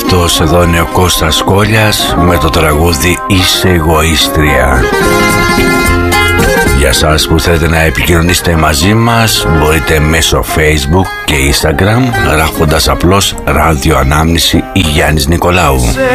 Αυτός εδώ είναι ο Κώστας Κόλλιας με το τραγούδι «Είσαι εγωίστρια». Για σας που θέλετε να επικοινωνήσετε μαζί μας, μπορείτε μέσω Facebook και Instagram, γράφοντας απλώς «Ράδιο Ανάμνηση» ή Γιάννης Νικολάου.